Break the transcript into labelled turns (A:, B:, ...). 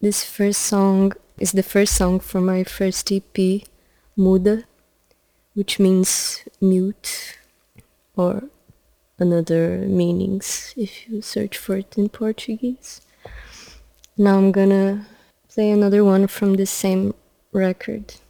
A: This first song is the first song from my first EP, Muda, which means mute or another meanings if you search for it in Portuguese. Now I'm gonna play another one from the same record.